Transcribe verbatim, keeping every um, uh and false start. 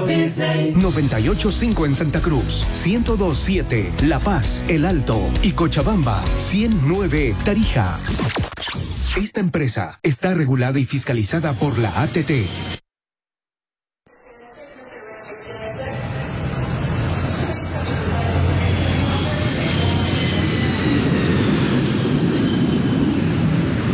Disney. noventa y ocho punto cinco en Santa Cruz, ciento dos punto siete La Paz, El Alto y Cochabamba, ciento nueve Tarija. Esta empresa está regulada y fiscalizada por la A T T.